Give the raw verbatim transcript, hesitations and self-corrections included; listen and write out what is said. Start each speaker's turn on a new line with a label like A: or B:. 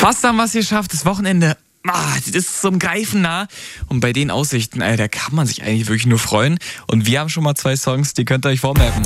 A: Fast haben wir es geschafft, das Wochenende. Ah, das ist zum Greifen nah. Und bei den Aussichten, ey, da kann man sich eigentlich wirklich nur freuen. Und wir haben schon mal zwei Songs, die könnt ihr euch vormerken.